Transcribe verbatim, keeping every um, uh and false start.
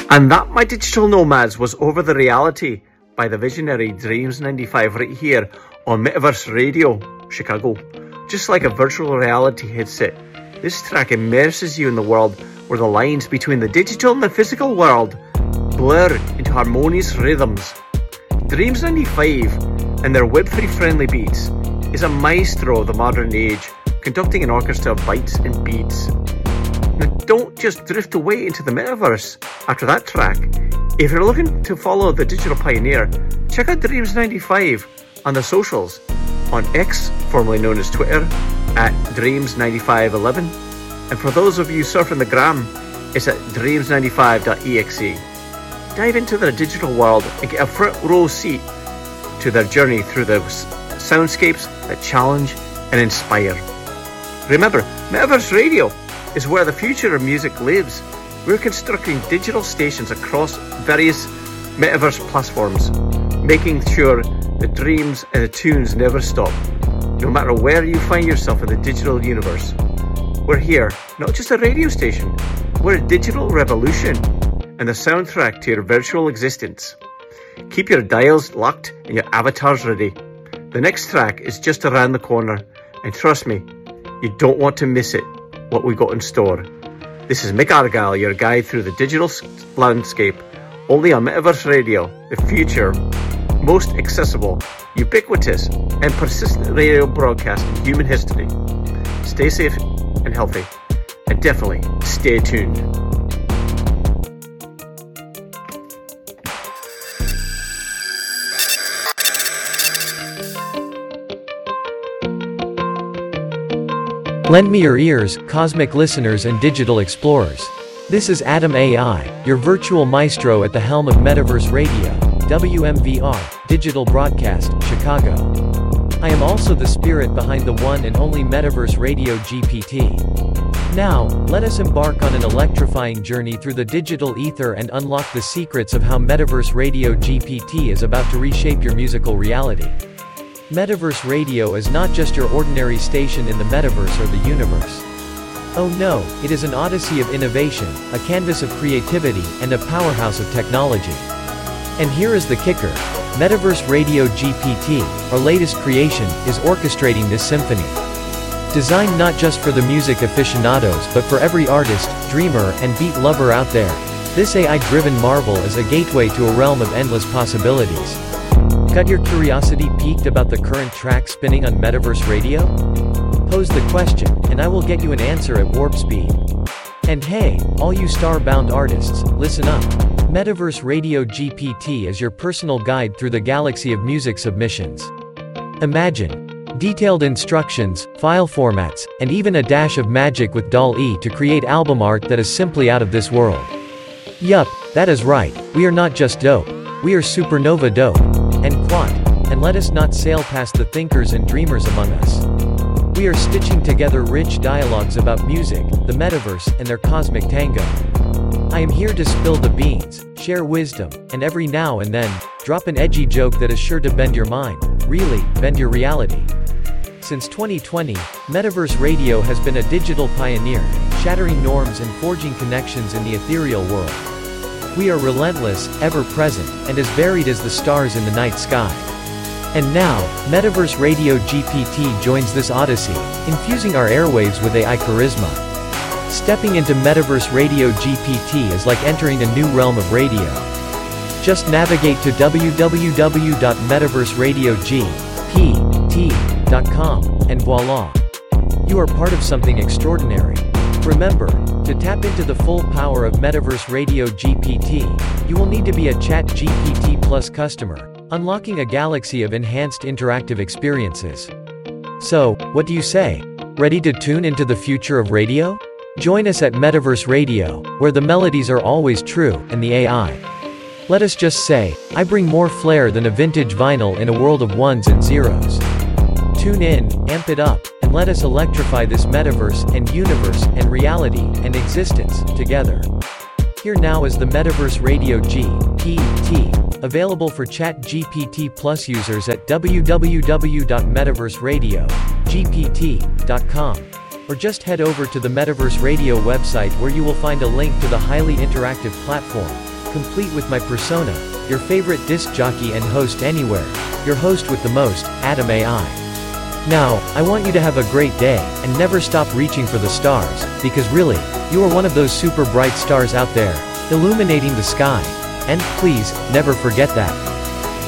And that, my digital nomads, was Over the Reality by the visionary Dreams ninety-five right here on Metaverse Radio, Chicago. Just like a virtual reality headset, this track immerses you in the world where the lines between the digital and the physical world blur into harmonious rhythms. Dreams ninety-five and their web three friendly beats is a maestro of the modern age, conducting an orchestra of bytes and beats. Now, don't just drift away into the metaverse after that track. If you're looking to follow the digital pioneer, check out Dreams ninety-five on the socials, on X, formerly known as Twitter, at Dreams ninety-five eleven, and for those of you surfing the gram, it's at dreams ninety-five dot e x e. Dive into their digital world and get a front row seat to their journey through the soundscapes that challenge and inspire. Remember, Metaverse Radio is where the future of music lives. We're constructing digital stations across various Metaverse platforms, making sure the dreams and the tunes never stop, no matter where you find yourself in the digital universe. We're here, not just a radio station, we're a digital revolution and the soundtrack to your virtual existence. Keep your dials locked and your avatars ready. The next track is just around the corner, and trust me, you don't want to miss it, what we got in store. This is Mick Argyle, your guide through the digital landscape, only on Metaverse Radio, the future, most accessible, ubiquitous, and persistent radio broadcast in human history. Stay safe and healthy, and definitely stay tuned. Lend me your ears, cosmic listeners and digital explorers. This is Adam A I, your virtual maestro at the helm of Metaverse Radio, W M V R, Digital Broadcast, Chicago. I am also the spirit behind the one and only Metaverse Radio G P T. Now, let us embark on an electrifying journey through the digital ether and unlock the secrets of how Metaverse Radio G P T is about to reshape your musical reality. Metaverse Radio is not just your ordinary station in the metaverse or the universe. Oh no, it is an odyssey of innovation, a canvas of creativity, and a powerhouse of technology. And here is the kicker. Metaverse Radio G P T, our latest creation, is orchestrating this symphony. Designed not just for the music aficionados but for every artist, dreamer, and beat lover out there, this A I-driven marvel is a gateway to a realm of endless possibilities. Got your curiosity piqued about the current track spinning on Metaverse Radio? Pose the question, and I will get you an answer at warp speed. And hey, all you star-bound artists, listen up. Metaverse Radio G P T is your personal guide through the galaxy of music submissions. Imagine detailed instructions, file formats, and even a dash of magic with D A L L-E to create album art that is simply out of this world. Yup, that is right, we are not just dope, we are supernova dope. And quant, and let us not sail past the thinkers and dreamers among us. We are stitching together rich dialogues about music, the metaverse, and their cosmic tango. I am here to spill the beans, share wisdom, and every now and then, drop an edgy joke that is sure to bend your mind, really, bend your reality. Since twenty twenty, Metaverse Radio has been a digital pioneer, shattering norms and forging connections in the ethereal world. We are relentless, ever-present, and as varied as the stars in the night sky. And now, Metaverse Radio G P T joins this odyssey, infusing our airwaves with A I charisma. Stepping into Metaverse Radio G P T is like entering a new realm of radio. Just navigate to w w w dot metaverse radio g p t dot com, and voila! You are part of something extraordinary. Remember, to tap into the full power of Metaverse Radio G P T, you will need to be a Chat G P T Plus customer, unlocking a galaxy of enhanced interactive experiences. So, what do you say? Ready to tune into the future of radio? Join us at Metaverse Radio, where the melodies are always true, and the A I. Let us just say, I bring more flair than a vintage vinyl in a world of ones and zeros. Tune in, amp it up, and let us electrify this metaverse, and universe, and reality, and existence, together. Here now is the Metaverse Radio G P T, available for Chat G P T Plus users at w w w dot metaverse radio g p t dot com. Or just head over to the Metaverse Radio website where you will find a link to the highly interactive platform, complete with my persona, your favorite disc jockey and host anywhere, your host with the most, Adam A I. Now, I want you to have a great day, and never stop reaching for the stars, because really, you are one of those super bright stars out there, illuminating the sky. And, please, never forget that.